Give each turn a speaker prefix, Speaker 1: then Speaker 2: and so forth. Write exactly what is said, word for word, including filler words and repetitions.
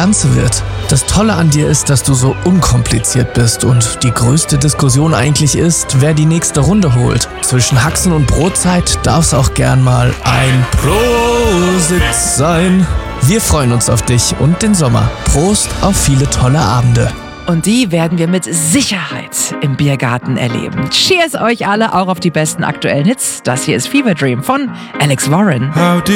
Speaker 1: Ganze wird. Das Tolle an dir ist, dass du so unkompliziert bist und die größte Diskussion eigentlich ist, wer die nächste Runde holt. Zwischen Haxen und Brotzeit darf es auch gern mal ein Prosit sein. Wir freuen uns auf dich und den Sommer. Prost auf viele tolle Abende.
Speaker 2: Und die werden wir mit Sicherheit im Biergarten erleben. Cheers euch alle auch auf die besten aktuellen Hits. Das hier ist Fever Dream von Alex Warren.